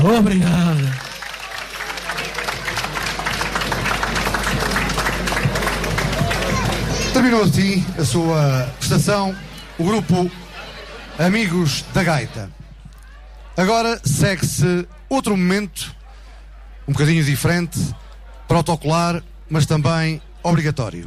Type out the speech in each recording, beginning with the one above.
Obrigado. Terminou assim a sua prestação, o grupo Amigos da Gaita. Agora segue-se outro momento, um bocadinho diferente, protocolar, mas também obrigatório.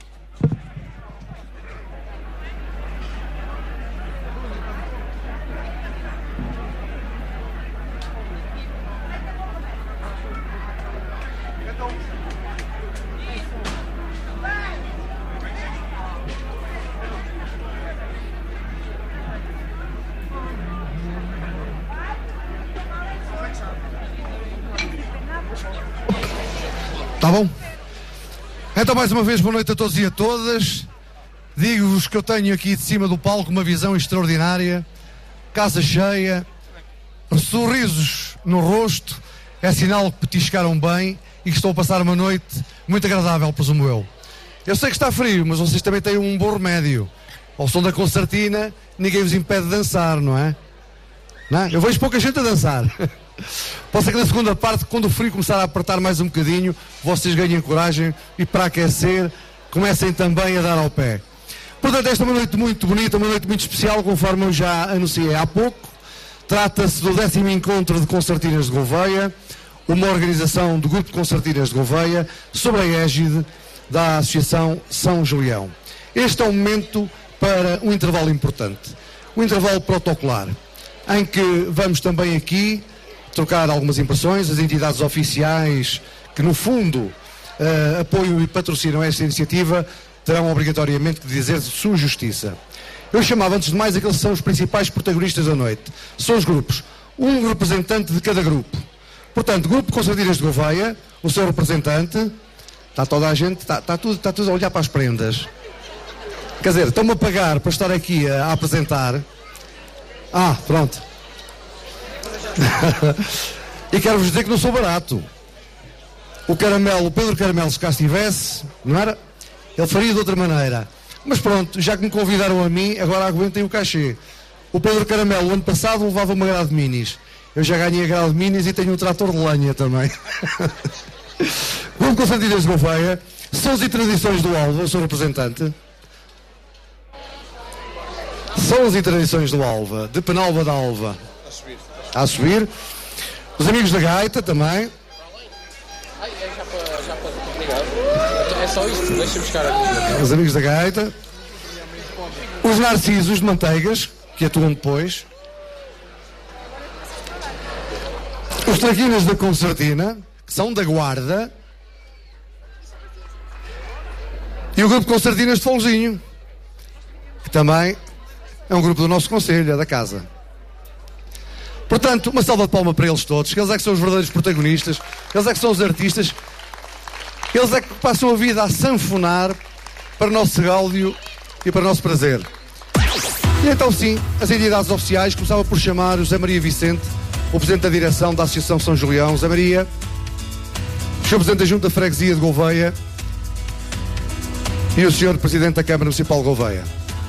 Tá bom? Então, mais uma vez, boa noite a todos e a todas. Digo-vos que eu tenho aqui de cima do palco uma visão extraordinária, casa cheia, sorrisos no rosto, é sinal que petiscaram bem e que estão a passar uma noite muito agradável, presumo eu. Eu sei que está frio, mas vocês também têm um bom remédio. Ao som da concertina, ninguém vos impede de dançar, não é? Não é? Eu vejo pouca gente a dançar. Pode ser que na segunda parte, quando o frio começar a apertar mais um bocadinho, vocês ganhem coragem e, para aquecer, comecem também a dar ao pé. Portanto, esta é uma noite muito bonita, uma noite muito especial, conforme eu já anunciei há pouco. Trata-se do 10º encontro de concertinas de Gouveia, uma organização do Grupo de Concertinas de Gouveia, sob a égide da Associação São Julião. Este é um momento para um intervalo importante, um intervalo protocolar, em que vamos também aqui trocar algumas impressões. As entidades oficiais que, no fundo, apoiam e patrocinam esta iniciativa terão obrigatoriamente que dizer sua justiça. Eu chamava, antes de mais, aqueles que são os principais protagonistas da noite. São os grupos. Um representante de cada grupo. Portanto, Grupo de Concertinas de Gouveia, o seu representante. Está toda a gente, está tudo a olhar para as prendas. Quer dizer, estão-me a pagar para estar aqui a apresentar. Pronto. E quero-vos dizer que não sou barato. O Pedro Caramelo, se cá estivesse, não era? Ele faria de outra maneira. Mas pronto, já que me convidaram a mim, agora aguentem o cachê. O Pedro Caramelo, o ano passado, levava uma grade de minis. Eu já ganhei a grade de minis e tenho um trator de lenha também. Grupo de Concertinas de Gouveia, Sons e Tradições do Alva, eu sou representante. Sons e Tradições do Alva, de Penalva da Alva. A subir. Os Amigos da Gaita também. É só isto, deixa-me buscar aqui. Os Amigos da Gaita. Os Narcisos de Manteigas, que atuam depois. Os Traquinas da Concertina, que são da Guarda. E o Grupo de Concertinas de Folzinho, que também é um grupo do nosso conselho, é da casa. Portanto, uma salva de palma para eles todos, que eles é que são os verdadeiros protagonistas, eles é que são os artistas, eles é que passam a vida a sanfonar para o nosso gáudio e para o nosso prazer. E então sim, as entidades oficiais, começava por chamar o José Maria Vicente, o Presidente da Direção da Associação São Julião. José Maria, o Sr. Presidente da Junta de Freguesia de Gouveia e o Sr. Presidente da Câmara Municipal de Gouveia.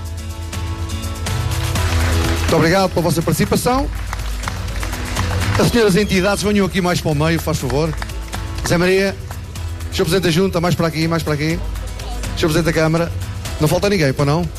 Muito obrigado pela vossa participação. As senhoras entidades, venham aqui mais para o meio, faz favor. Zé Maria, Sr. Presidente da Junta, mais para aqui, mais para aqui. Sr. Presidente da Câmara, não falta ninguém, para não?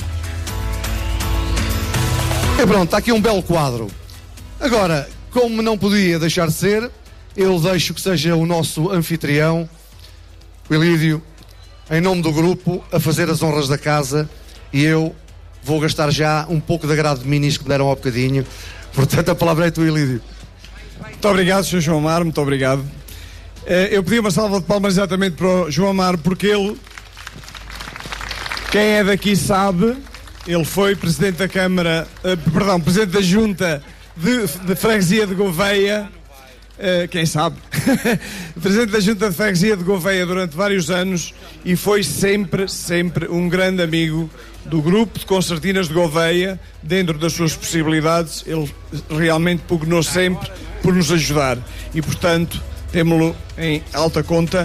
E pronto, está aqui um belo quadro. Agora, como não podia deixar de ser, eu deixo que seja o nosso anfitrião, o Ilídio, em nome do grupo, a fazer as honras da casa, e eu vou gastar já um pouco da grade de minis que me deram há bocadinho. Portanto, a palavra é tua, Ilídio. Muito obrigado, Sr. João Amar, muito obrigado. Eu pedi uma salva de palmas exatamente para o João Amar, porque ele, quem é daqui sabe, ele foi Presidente da Câmara, Presidente da Junta de Freguesia de Gouveia, quem sabe, Presidente da Junta de Freguesia de Gouveia durante vários anos e foi sempre um grande amigo do Grupo de Concertinas de Gouveia, dentro das suas possibilidades. Ele realmente pugnou sempre por nos ajudar e, portanto, temos-lo em alta conta.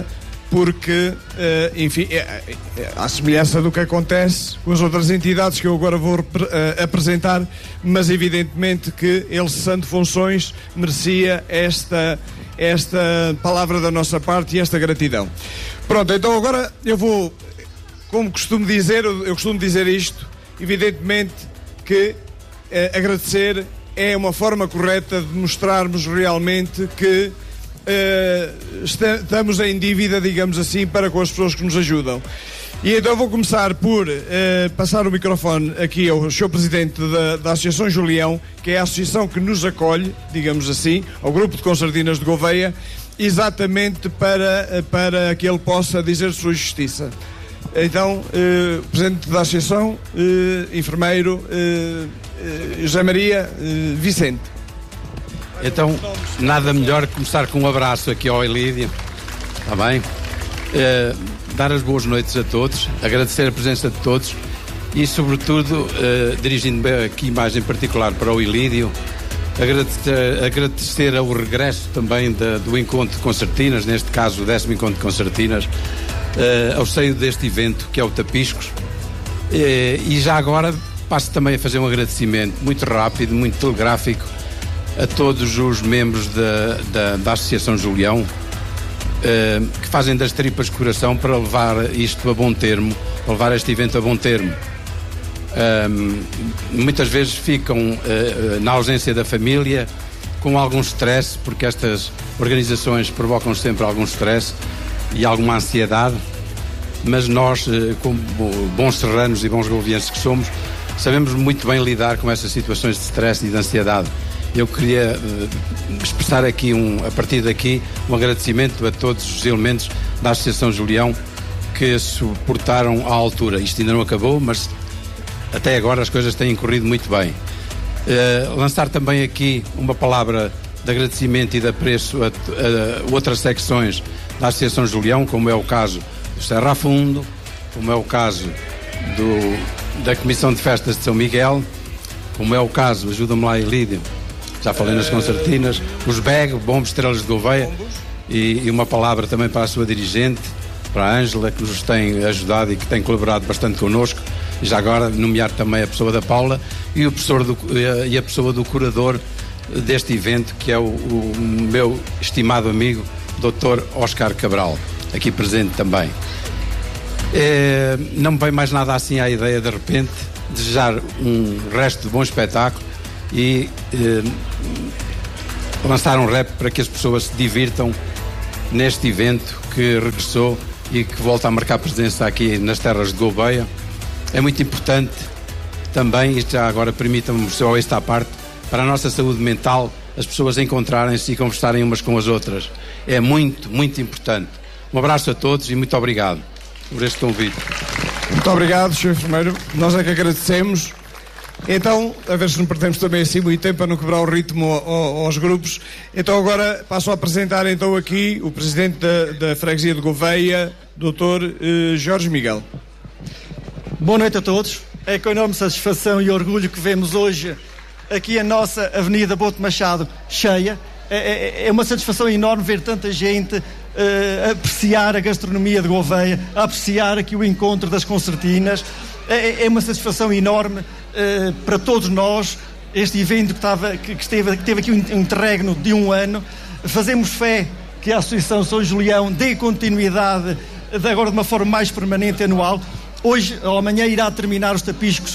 porque, enfim, à semelhança do que acontece com as outras entidades que eu agora vou apresentar, mas evidentemente que ele, cessando funções, merecia esta palavra da nossa parte e esta gratidão. Pronto, então agora eu vou, como costumo dizer, eu costumo dizer isto, evidentemente que agradecer é uma forma correta de mostrarmos realmente que estamos em dívida, digamos assim, para com as pessoas que nos ajudam. E então vou começar por passar o microfone aqui ao Sr. Presidente da Associação Julião, que é a associação que nos acolhe, digamos assim, ao Grupo de Concertinas de Gouveia, exatamente para que ele possa dizer sua justiça. Então, Presidente da Associação, Enfermeiro, José Maria Vicente. Então, nada melhor que começar com um abraço aqui ao Ilídio, está bem? Dar as boas noites a todos, agradecer a presença de todos e, sobretudo, dirigindo-me aqui mais em particular para o Ilídio, agradecer ao regresso também do encontro de concertinas, neste caso o 10º encontro de concertinas, ao seio deste evento que é o Tapiscos, e já agora passo também a fazer um agradecimento muito rápido, muito telegráfico a todos os membros da Associação Julião, que fazem das tripas de coração para levar isto a bom termo, para levar este evento a bom termo. Muitas vezes ficam na ausência da família com algum stress, porque estas organizações provocam sempre algum stress e alguma ansiedade, mas nós, como bons serranos e bons golvienses que somos, sabemos muito bem lidar com essas situações de stress e de ansiedade. Eu queria expressar aqui, a partir daqui, um agradecimento a todos os elementos da Associação Julião que suportaram à altura. Isto ainda não acabou, mas até agora as coisas têm corrido muito bem. Lançar também aqui uma palavra de agradecimento e de apreço a outras secções da Associação Julião, como é o caso do Serra Fundo, como é o caso da Comissão de Festas de São Miguel, como é o caso, ajuda-me lá, Ilídio, já falei nas concertinas, os BEG, Bombos Estrelas de Gouveia, e uma palavra também para a sua dirigente, para a Ângela, que nos tem ajudado e que tem colaborado bastante connosco, e já agora nomear também a pessoa da Paula e a pessoa do curador deste evento, que é o meu estimado amigo, Dr. Oscar Cabral, aqui presente também. Não me vem mais nada assim à ideia, de repente, desejar um resto de bom espetáculo e lançar um rap para que as pessoas se divirtam neste evento que regressou e que volta a marcar presença aqui nas terras de Gouveia. É muito importante também, isto já agora permitam-me só esta parte, para a nossa saúde mental, as pessoas encontrarem-se e conversarem umas com as outras. É muito, muito importante. Um abraço a todos e muito obrigado por este convite. Muito obrigado, Sr. Enfermeiro. Nós é que agradecemos. Então, a ver se não perdemos também assim muito tempo para não quebrar o ritmo aos grupos. Então agora passo a apresentar então aqui o Presidente da Freguesia de Gouveia, Dr. Jorge Miguel. Boa noite a todos. É com enorme satisfação e orgulho que vemos hoje aqui a nossa Avenida Boto Machado cheia. É uma satisfação enorme ver tanta gente apreciar a gastronomia de Gouveia, apreciar aqui o encontro das concertinas. É uma satisfação enorme para todos nós. Este evento que teve aqui um interregno de um ano. Fazemos fé que a Associação São Julião dê continuidade agora de uma forma mais permanente, anual. Hoje ou amanhã irá terminar os Tapiscos,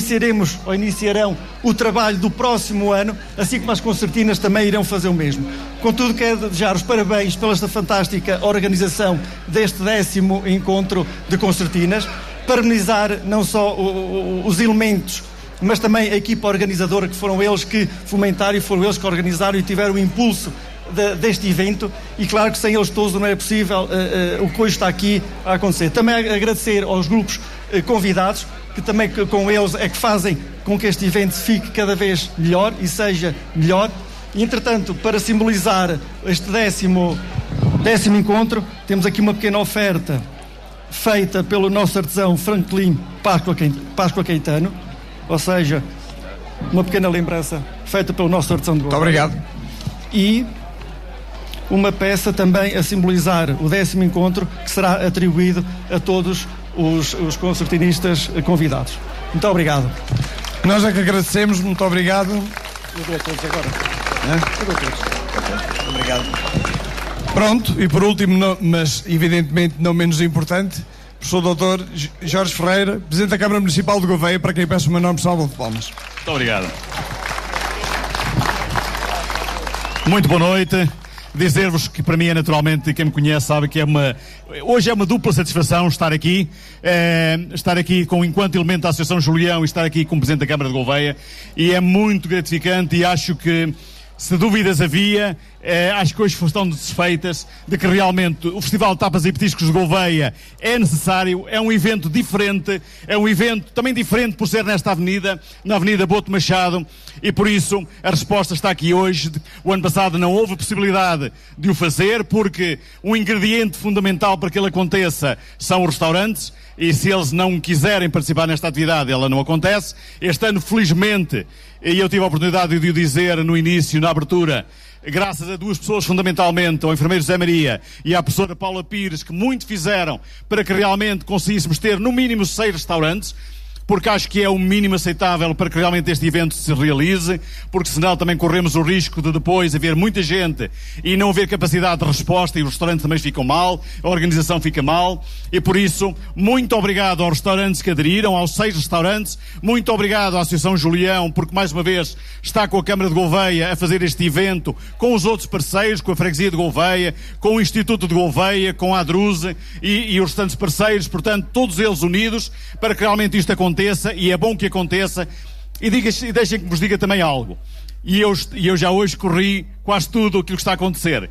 iniciarão o trabalho do próximo ano, assim como as concertinas também irão fazer o mesmo. Contudo, quero desejar os parabéns pela esta fantástica organização deste 10º encontro de concertinas, parabenizar não só os elementos, mas também a equipa organizadora, que foram eles que fomentaram e foram eles que organizaram e tiveram o impulso deste evento, e claro que sem eles todos não é possível o que hoje está aqui a acontecer. Também agradecer aos grupos convidados, que também com eles é que fazem com que este evento fique cada vez melhor e seja melhor. E, entretanto, para simbolizar este 10º encontro, temos aqui uma pequena oferta feita pelo nosso artesão Franklin Páscoa Caetano, ou seja, uma pequena lembrança feita pelo nosso artesão de Gouveia. Muito obrigado. E uma peça também a simbolizar o 10º encontro, que será atribuído a todos os concertinistas convidados. Muito obrigado. Nós é que agradecemos, muito obrigado. Eu dou a todos agora. Eu dou a todos. Okay. Obrigado. Pronto, e por último, mas evidentemente não menos importante, professor Dr. Jorge Ferreira, Presidente da Câmara Municipal de Gouveia, para quem peço uma enorme salva de palmas. Muito obrigado. Muito boa noite. Dizer-vos que para mim é naturalmente, quem me conhece sabe que hoje é uma dupla satisfação estar aqui enquanto elemento da Associação Julião e estar aqui como Presidente da Câmara de Gouveia, e é muito gratificante, e acho que, se dúvidas havia, acho que hoje estão desfeitas de que realmente o Festival de Tapas e Petiscos de Gouveia é necessário, é um evento diferente, é um evento também diferente por ser nesta avenida, na Avenida Boto Machado, e por isso a resposta está aqui hoje. O ano passado não houve possibilidade de o fazer, porque um ingrediente fundamental para que ele aconteça são os restaurantes, e se eles não quiserem participar nesta atividade, ela não acontece. Este ano, felizmente, e eu tive a oportunidade de o dizer no início, na abertura, graças a duas pessoas fundamentalmente, ao enfermeiro José Maria e à professora Paula Pires, que muito fizeram para que realmente conseguíssemos ter no mínimo 6 restaurantes, porque acho que é o mínimo aceitável para que realmente este evento se realize, porque senão também corremos o risco de depois haver muita gente e não haver capacidade de resposta, e os restaurantes também ficam mal, a organização fica mal, e por isso, muito obrigado aos restaurantes que aderiram, aos 6 restaurantes, muito obrigado à Associação Julião, porque mais uma vez está com a Câmara de Gouveia a fazer este evento, com os outros parceiros, com a Freguesia de Gouveia, com o Instituto de Gouveia, com a Adruze e os restantes parceiros, portanto, todos eles unidos, para que realmente isto aconteça, e é bom que aconteça. E deixem que vos diga também algo. E eu já hoje corri quase tudo aquilo que está a acontecer.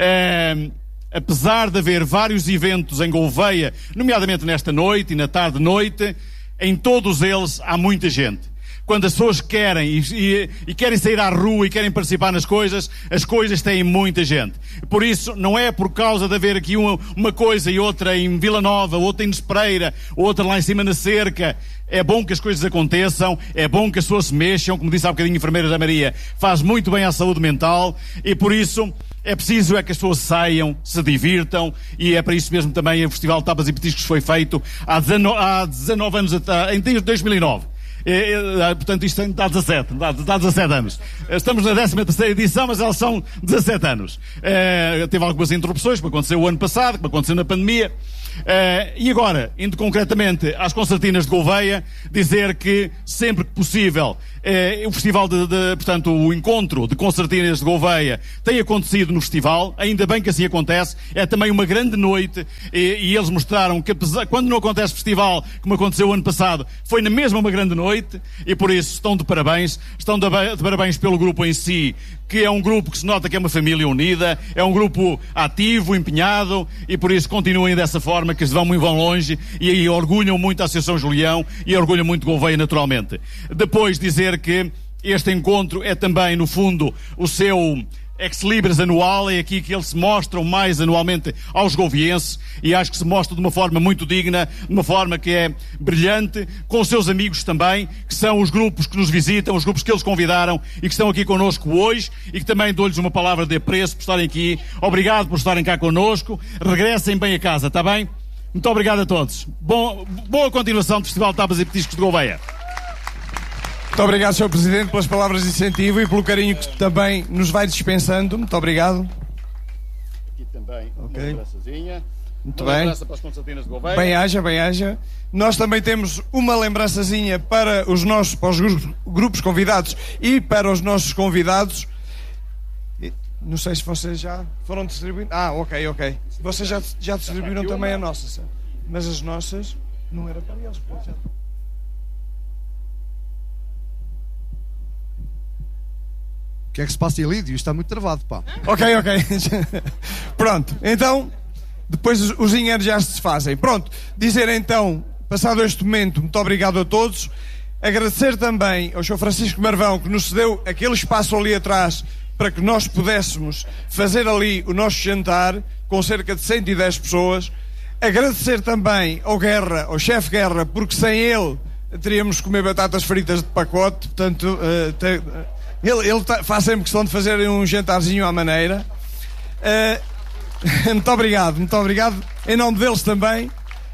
Apesar de haver vários eventos em Gouveia, nomeadamente nesta noite e na tarde-noite, em todos eles há muita gente. Quando as pessoas querem e querem sair à rua e querem participar nas coisas, as coisas têm muita gente. Por isso, não é por causa de haver aqui uma coisa e outra em Vila Nova, outra em Nespreira, outra lá em cima na cerca. É bom que as coisas aconteçam, é bom que as pessoas se mexam, como disse há bocadinho a enfermeira José Maria, faz muito bem à saúde mental, e por isso é preciso que as pessoas saiam, se divirtam, e é para isso mesmo também o Festival de Tapas e Petiscos foi feito há 19 anos, em 2009. Portanto, isto dá 17 anos. Estamos na 13ª edição, mas elas são 17 anos. Teve algumas interrupções, como aconteceu o ano passado, como aconteceu na pandemia. E agora, indo concretamente às concertinas de Gouveia, dizer que sempre que possível o festival portanto, o encontro de concertinas de Gouveia tem acontecido no festival, ainda bem que assim acontece, é também uma grande noite, e eles mostraram que quando não acontece festival, como aconteceu o ano passado, foi na mesma uma grande noite, e por isso estão de parabéns pelo grupo em si, que é um grupo que se nota que é uma família unida, é um grupo ativo, empenhado, e por isso continuem dessa forma, que vão longe, e orgulham muito a Associação Julião, e orgulham muito Gouveia, naturalmente. Depois dizer que este encontro é também, no fundo, o seu ex-libris anual, é aqui que eles se mostram mais anualmente aos gouvienses, e acho que se mostra de uma forma muito digna, de uma forma que é brilhante, com os seus amigos também, que são os grupos que nos visitam, os grupos que eles convidaram e que estão aqui connosco hoje, e que também dou-lhes uma palavra de apreço por estarem aqui. Obrigado por estarem cá connosco, regressem bem a casa, está bem? Muito obrigado a todos. Boa continuação do Festival de Tapas e Petiscos de Gouveia. Muito obrigado, Sr. Presidente, pelas palavras de incentivo e pelo carinho que também nos vai dispensando. Muito obrigado. Aqui também uma lembrançazinha. Muito uma bem. lembrança para as concertinas de Gouveia. Bem haja. Nós também temos uma lembrançazinha para os grupos convidados e para os nossos convidados. Não sei se vocês já foram distribuindo. Ok. Vocês já distribuíram também a nossa, mas as nossas não era para eles. O que é que se passa ali? Isto está muito travado, pá. Ok. Pronto, então, depois os dinheiros já se fazem. Pronto, dizer então, passado este momento, muito obrigado a todos. Agradecer também ao Sr. Francisco Marvão, que nos cedeu aquele espaço ali atrás para que nós pudéssemos fazer ali o nosso jantar, com cerca de 110 pessoas. Agradecer também ao chefe Guerra, porque sem ele teríamos que comer batatas fritas de pacote, portanto... Ele faz sempre questão de fazer um jantarzinho à maneira. Muito obrigado. Em nome deles também.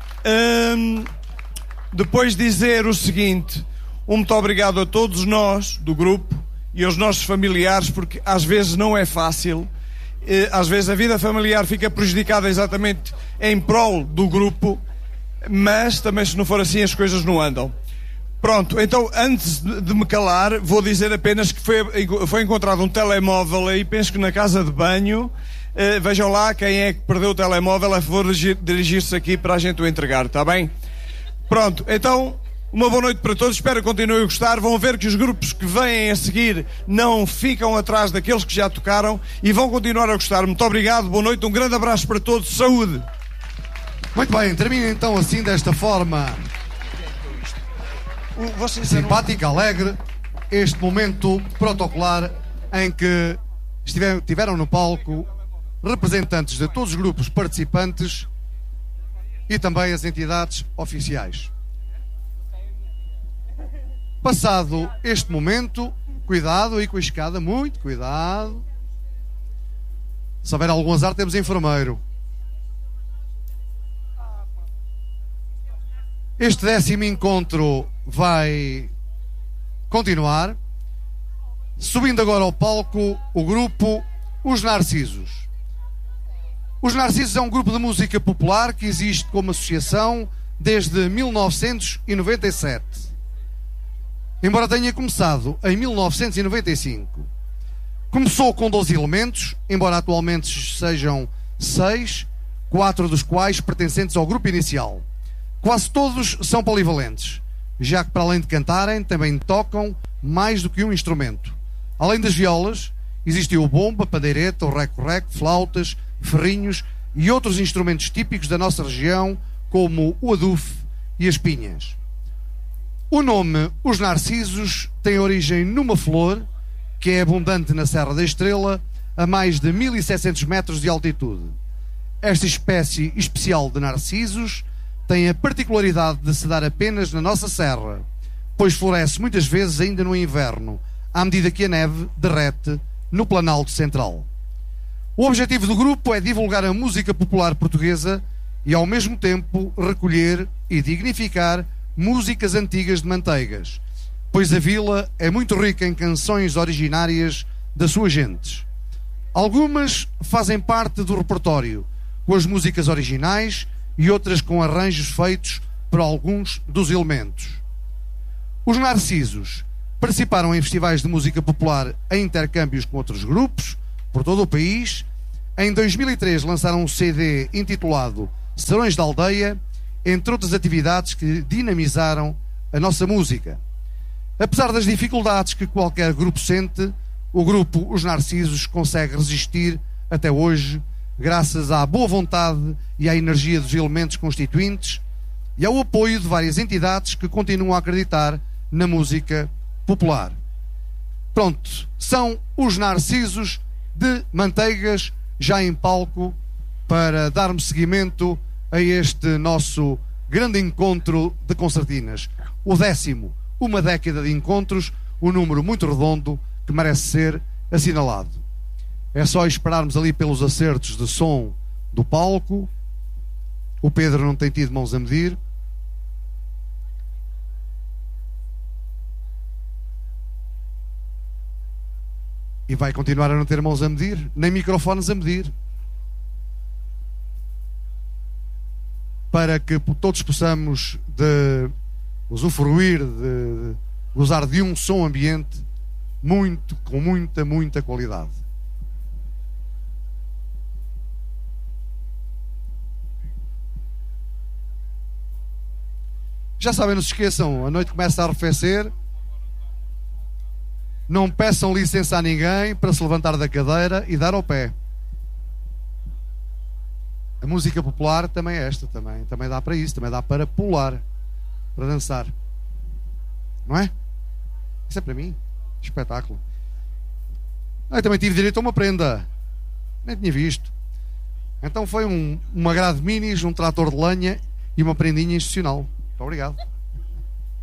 Depois dizer o seguinte: muito obrigado a todos nós do grupo e aos nossos familiares, porque às vezes não é fácil. Às vezes a vida familiar fica prejudicada exatamente em prol do grupo, mas também, se não for assim, as coisas não andam. Pronto, então antes de me calar, vou dizer apenas que foi encontrado um telemóvel aí, penso que na casa de banho. Vejam lá quem é que perdeu o telemóvel, a favor de dirigir-se aqui para a gente o entregar, está bem? Pronto, então, uma boa noite para todos, espero que continuem a gostar. Vão ver que os grupos que vêm a seguir não ficam atrás daqueles que já tocaram e vão continuar a gostar. Muito obrigado, boa noite, um grande abraço para todos, saúde! Muito bem, termina então assim desta forma simpática, alegre, este momento protocolar em que tiveram no palco representantes de todos os grupos participantes e também as entidades oficiais. Passado este momento, cuidado aí com a escada, muito cuidado. Se houver algum azar, temos enfermeiro. Este 10º encontro vai continuar, subindo agora ao palco o grupo Os Narcisos. Os Narcisos é um grupo de música popular que existe como associação desde 1997. Embora tenha começado em 1995. Começou com 12 elementos, embora atualmente sejam 6, 4 dos quais pertencentes ao grupo inicial. Quase todos são polivalentes, já que para além de cantarem, também tocam mais do que um instrumento. Além das violas, existe o bombo, a pandeireta, o reco-reco, flautas, ferrinhos e outros instrumentos típicos da nossa região, como o adufe e as pinhas. O nome Os Narcisos tem origem numa flor que é abundante na Serra da Estrela, a mais de 1700 metros de altitude. Esta espécie especial de narcisos tem a particularidade de se dar apenas na nossa serra, pois floresce muitas vezes ainda no inverno, à medida que a neve derrete no Planalto Central. O objetivo do grupo é divulgar a música popular portuguesa e, ao mesmo tempo, recolher e dignificar músicas antigas de Manteigas, pois a vila é muito rica em canções originárias das suas gentes. Algumas fazem parte do repertório, com as músicas originais, e outras com arranjos feitos por alguns dos elementos. Os Narcisos participaram em festivais de música popular em intercâmbios com outros grupos por todo o país. Em 2003 lançaram um CD intitulado Serões da Aldeia, entre outras atividades que dinamizaram a nossa música. Apesar das dificuldades que qualquer grupo sente, o grupo Os Narcisos consegue resistir até hoje, graças à boa vontade e à energia dos elementos constituintes e ao apoio de várias entidades que continuam a acreditar na música popular. Pronto, são Os Narcisos de Manteigas, já em palco, para darmos seguimento a este nosso grande encontro de concertinas. O 10º, uma década de encontros, um número muito redondo que merece ser assinalado. É só esperarmos ali pelos acertos de som do palco. O Pedro não tem tido mãos a medir. E vai continuar a não ter mãos a medir, nem microfones a medir. Para que todos possamos usufruir, de gozar de um som ambiente com muita qualidade. Já sabem, não se esqueçam, a noite começa a arrefecer. Não peçam licença a ninguém para se levantar da cadeira e dar ao pé. A música popular também é esta, também dá para isso, também dá para pular, para dançar. Não é? Isso é para mim. Espetáculo. Eu também tive direito a uma prenda. Nem tinha visto. Então foi uma grade minis, um trator de lenha e uma prendinha institucional. Muito obrigado.